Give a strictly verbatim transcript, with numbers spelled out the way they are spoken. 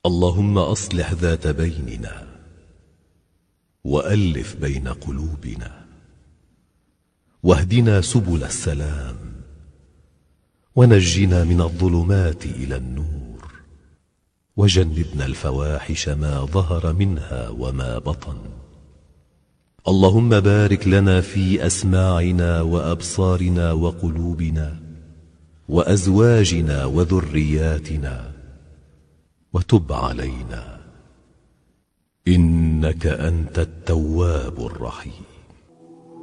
اللهم أصلح ذات بيننا وألف بين قلوبنا، واهدنا سبل السلام، ونجنا من الظلمات إلى النور، وجنبنا الفواحش ما ظهر منها وما بطن. اللهم بارك لنا في أسماعنا وأبصارنا وقلوبنا وأزواجنا وذرياتنا، وتب علينا إنك أنت التواب الرحيم.